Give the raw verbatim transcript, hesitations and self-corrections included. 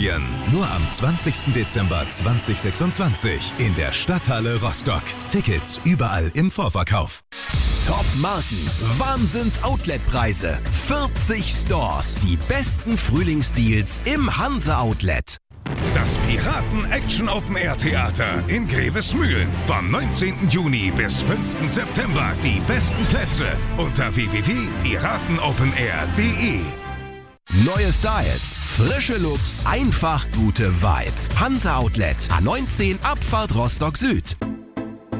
Ferien. Nur am zwanzigsten Dezember zweitausendsechsundzwanzig in der Stadthalle Rostock. Tickets überall im Vorverkauf. Top-Marken, Wahnsinns-Outlet-Preise, vierzig Stores, die besten Frühlingsdeals im Hanse-Outlet. Das Piraten-Action-Open-Air-Theater in Grevesmühlen. Vom neunzehnten Juni bis fünften September die besten Plätze unter w w w punkt piratenopenair punkt de. Neue Styles, frische Looks, einfach gute Vibes. Hanse Outlet, A neunzehn, Abfahrt Rostock Süd.